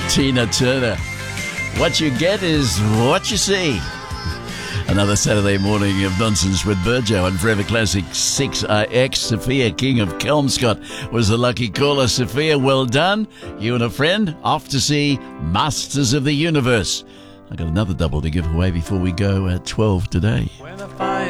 Tina Turner. What you get is what you see. Another Saturday morning of nonsense with Burjo on Forever Classic 6RX. Sophia, King of Kelmscott, was the lucky caller. Sophia, well done. You and a friend off to see Masters of the Universe. I got another double to give away before we go at 12 today.